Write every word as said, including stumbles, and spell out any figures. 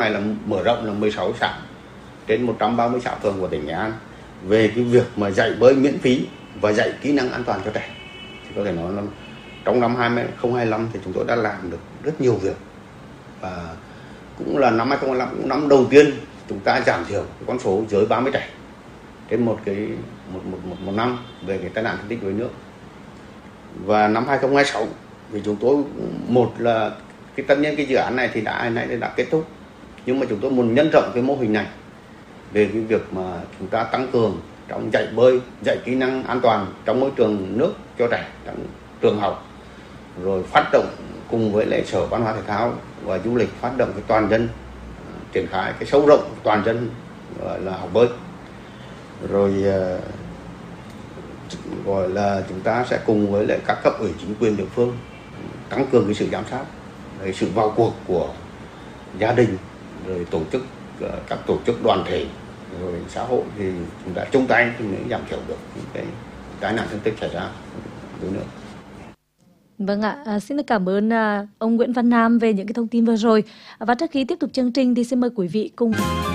này là mở rộng là mười sáu xã trên một trăm ba mươi xã phường của tỉnh Nghệ An về cái việc mà dạy bơi miễn phí và dạy kỹ năng an toàn cho trẻ. Thì có thể nói là trong năm hai không hai lăm thì chúng tôi đã làm được rất nhiều việc, và cũng là năm hai không hai lăm cũng năm đầu tiên chúng ta giảm thiểu cái con số dưới ba mươi trẻ trên một cái một một một, một năm về cái tai nạn thương tích đuối nước. Và năm hai không hai sáu thì chúng tôi một là cái tất nhiên cái dự án này thì đã này đã kết thúc, nhưng mà chúng tôi muốn nhân rộng cái mô hình này về cái việc mà chúng ta tăng cường trong dạy bơi, dạy kỹ năng an toàn trong môi trường nước cho trẻ trong trường học, rồi phát động cùng với lại Sở Văn hóa Thể thao và Du lịch phát động cái toàn dân triển khai cái sâu rộng toàn dân gọi là học bơi, rồi uh, gọi là chúng ta sẽ cùng với lại các cấp ủy chính quyền địa phương tăng cường cái sự giám sát, cái sự vào cuộc của gia đình, rồi tổ chức uh, các tổ chức đoàn thể, rồi xã hội, thì chúng ta chung tay thì mới giảm thiểu được những cái tai nạn thương tích xảy ra đuối nước. Vâng ạ, à, xin được cảm ơn à, ông Nguyễn Văn Nam về những cái thông tin vừa rồi. Và trước khi tiếp tục chương trình thì xin mời quý vị cùng